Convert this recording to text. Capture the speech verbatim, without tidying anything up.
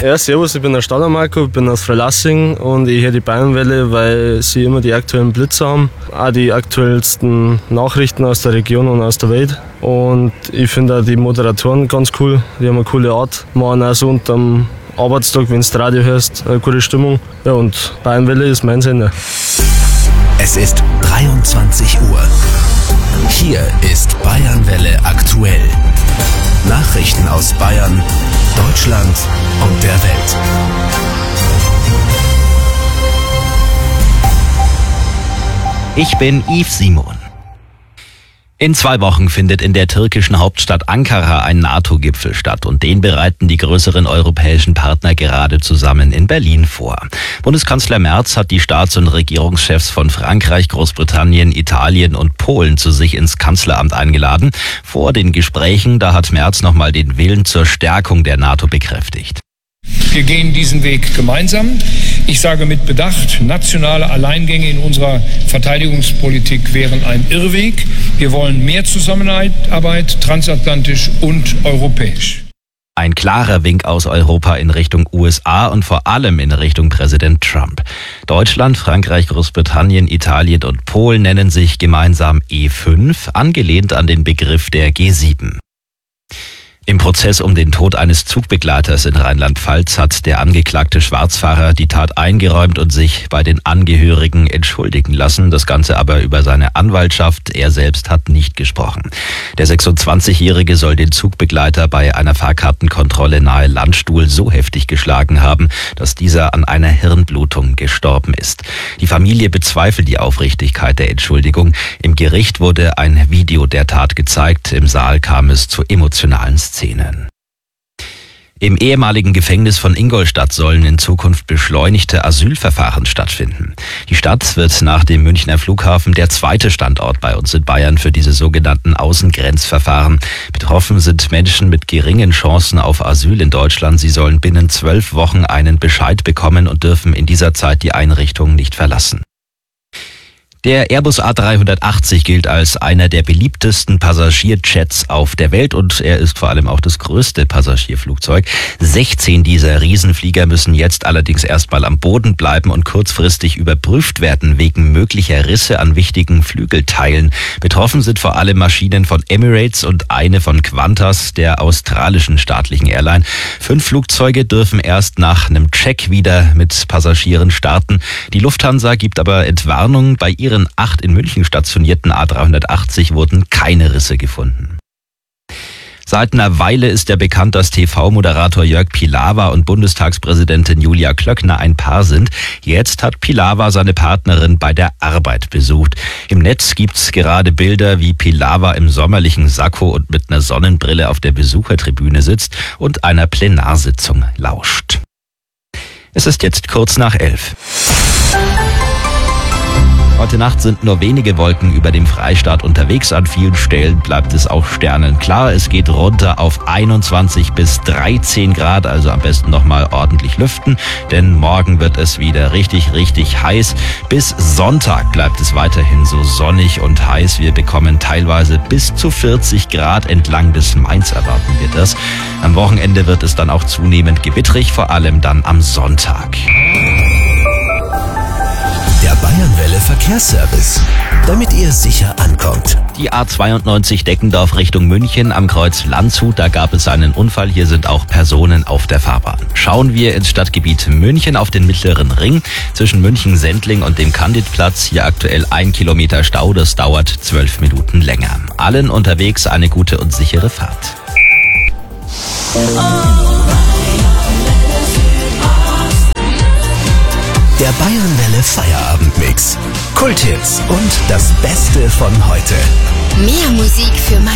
Ja, servus, ich bin der Stadler Marco, ich bin aus Freilassing und ich höre die Bayernwelle, weil sie immer die aktuellen Blitzer haben, auch die aktuellsten Nachrichten aus der Region und aus der Welt. Und ich finde auch die Moderatoren ganz cool, die haben eine coole Art, machen auch so unterm Arbeitstag, wenn du das Radio hörst, eine gute Stimmung. Ja, und Bayernwelle ist mein Sender. Es ist dreiundzwanzig Uhr. Hier ist Bayernwelle aktuell. Nachrichten aus Bayern, Deutschland und der Welt. Ich bin Yves Simon. In zwei Wochen findet in der türkischen Hauptstadt Ankara ein NATO-Gipfel statt und den bereiten die größeren europäischen Partner gerade zusammen in Berlin vor. Bundeskanzler Merz hat die Staats- und Regierungschefs von Frankreich, Großbritannien, Italien und Polen zu sich ins Kanzleramt eingeladen. Vor den Gesprächen, da hat Merz nochmal den Willen zur Stärkung der NATO bekräftigt. Wir gehen diesen Weg gemeinsam. Ich sage mit Bedacht, nationale Alleingänge in unserer Verteidigungspolitik wären ein Irrweg. Wir wollen mehr Zusammenarbeit, transatlantisch und europäisch. Ein klarer Wink aus Europa in Richtung U S A und vor allem in Richtung Präsident Trump. Deutschland, Frankreich, Großbritannien, Italien und Polen nennen sich gemeinsam E fünf, angelehnt an den Begriff der G sieben. Im Prozess um den Tod eines Zugbegleiters in Rheinland-Pfalz hat der angeklagte Schwarzfahrer die Tat eingeräumt und sich bei den Angehörigen entschuldigen lassen. Das Ganze aber über seine Anwaltschaft. Er selbst hat nicht gesprochen. Der sechsundzwanzigjährige soll den Zugbegleiter bei einer Fahrkartenkontrolle nahe Landstuhl so heftig geschlagen haben, dass dieser an einer Hirnblutung gestorben ist. Die Familie bezweifelt die Aufrichtigkeit der Entschuldigung. Im Gericht wurde ein Video der Tat gezeigt. Im Saal kam es zu emotionalen Szenen. Szenen. Im ehemaligen Gefängnis von Ingolstadt sollen in Zukunft beschleunigte Asylverfahren stattfinden. Die Stadt wird nach dem Münchner Flughafen der zweite Standort bei uns in Bayern für diese sogenannten Außengrenzverfahren. Betroffen sind Menschen mit geringen Chancen auf Asyl in Deutschland. Sie sollen binnen zwölf Wochen einen Bescheid bekommen und dürfen in dieser Zeit die Einrichtung nicht verlassen. Der Airbus A dreihundertachtzig gilt als einer der beliebtesten Passagierjets auf der Welt und er ist vor allem auch das größte Passagierflugzeug. sechzehn dieser Riesenflieger müssen jetzt allerdings erstmal am Boden bleiben und kurzfristig überprüft werden wegen möglicher Risse an wichtigen Flügelteilen. Betroffen sind vor allem Maschinen von Emirates und eine von Qantas, der australischen staatlichen Airline. Fünf Flugzeuge dürfen erst nach einem Check wieder mit Passagieren starten. Die Lufthansa gibt aber Entwarnung. Bei ihren acht in München stationierten A dreihundertachtzig wurden keine Risse gefunden. Seit einer Weile ist ja bekannt, dass T V-Moderator Jörg Pilawa und Bundestagspräsidentin Julia Klöckner ein Paar sind. Jetzt hat Pilawa seine Partnerin bei der Arbeit besucht. Im Netz gibt's gerade Bilder, wie Pilawa im sommerlichen Sakko und mit einer Sonnenbrille auf der Besuchertribüne sitzt und einer Plenarsitzung lauscht. Es ist jetzt kurz nach elf. Heute Nacht sind nur wenige Wolken über dem Freistaat unterwegs. An vielen Stellen bleibt es auch sternenklar. Es geht runter auf einundzwanzig bis dreizehn Grad, also am besten nochmal ordentlich lüften, denn morgen wird es wieder richtig, richtig heiß. Bis Sonntag bleibt es weiterhin so sonnig und heiß. Wir bekommen teilweise bis zu vierzig Grad entlang des Mains, erwarten wir das. Am Wochenende wird es dann auch zunehmend gewittrig, vor allem dann am Sonntag. Der Bayernwelle Verkehrsservice, damit ihr sicher ankommt. Die A zweiundneunzig Deckendorf Richtung München am Kreuz Landshut, da gab es einen Unfall. Hier sind auch Personen auf der Fahrbahn. Schauen wir ins Stadtgebiet München auf den Mittleren Ring zwischen München-Sendling und dem Candidplatz. Hier aktuell ein Kilometer Stau, das dauert zwölf Minuten länger. Allen unterwegs eine gute und sichere Fahrt. Der Bayernwelle Feierabendmix. Kulthits und das Beste von heute. Mehr Musik für